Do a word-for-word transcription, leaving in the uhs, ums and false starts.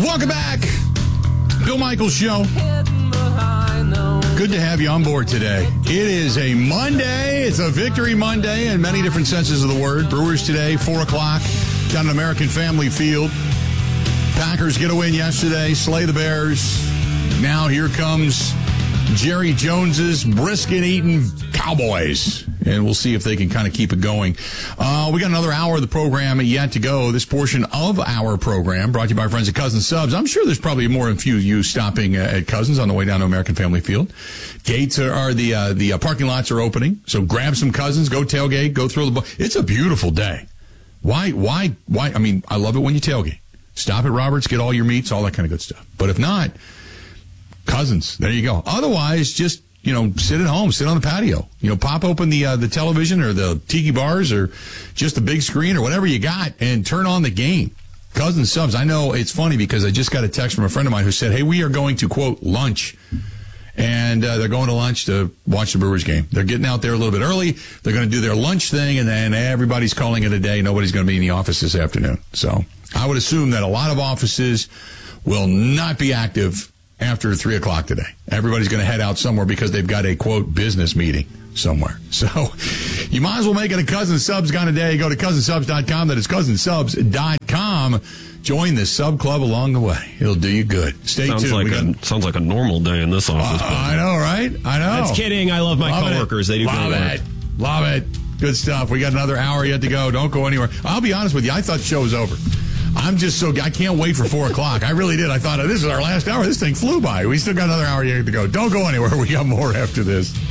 Welcome back. Bill Michaels Show. Good to have you on board today. It is a Monday. It's a Victory Monday in many different senses of the word. Brewers today, four o'clock, down at American Family Field. Packers get a win yesterday, slay the Bears. Now here comes Jerry Jones's brisket-eating Cowboys. And we'll see if they can kind of keep it going. Uh, we got another hour of the program yet to go. This portion of our program brought to you by our friends at Cousins Subs. I'm sure there's probably more than a few of you stopping at Cousins on the way down to American Family Field. Gates are, are the uh, the uh, parking lots are opening. So grab some Cousins, go tailgate, go throw the ball. It's a beautiful day. Why, why, why? I mean, I love it when you tailgate. Stop at Roberts, get all your meats, all that kind of good stuff. But if not, Cousins, there you go. Otherwise, just, you know, sit at home, sit on the patio. You know, pop open the uh, the television or the tiki bars or just the big screen or whatever you got and turn on the game. Cousins Subs. I know it's funny because I just got a text from a friend of mine who said, hey, we are going to, quote, lunch. And uh, they're going to lunch to watch the Brewers game. They're getting out there a little bit early. They're going to do their lunch thing, and then everybody's calling it a day. Nobody's going to be in the office this afternoon. So I would assume that a lot of offices will not be active after three o'clock today. Everybody's going to head out somewhere because they've got a, quote, business meeting somewhere. So you might as well make it a Cousins Subs kind of day. Go to cousins subs dot com. That is cousins subs dot com. Join the sub club along the way. It'll do you good. Stay sounds tuned. Like got, a, sounds like a normal day in this office. Uh, I know, right? I know. That's kidding. I love my love coworkers. It. They do love great it. work. Love it. Good stuff. We got another hour yet to go. Don't go anywhere. I'll be honest with you. I thought the show was over. I'm just so, I can't wait for four o'clock. I really did. I thought, oh, this is our last hour. This thing flew by. We still got another hour yet to go. Don't go anywhere. We got more after this.